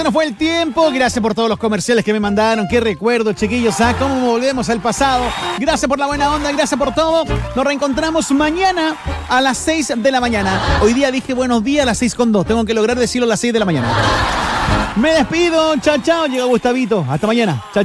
nos fue el tiempo. Gracias por todos los comerciales que me mandaron. Qué recuerdo, chiquillos. ¿Cómo volvemos al pasado? Gracias por la buena onda, gracias por todo. Nos reencontramos mañana a las 6 de la mañana. Hoy día dije buenos días a las 6:02. Tengo que lograr decirlo a las 6 de la mañana. Me despido. Chao, chao. Llega Gustavito. Hasta mañana. Chao.